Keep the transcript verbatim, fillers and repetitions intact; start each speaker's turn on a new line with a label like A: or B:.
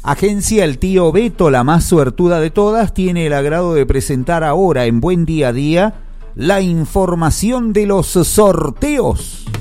A: Agencia El Tío Beto, la más suertuda de todas, tiene el agrado de presentar ahora en Buen Día a Día la información de los sorteos.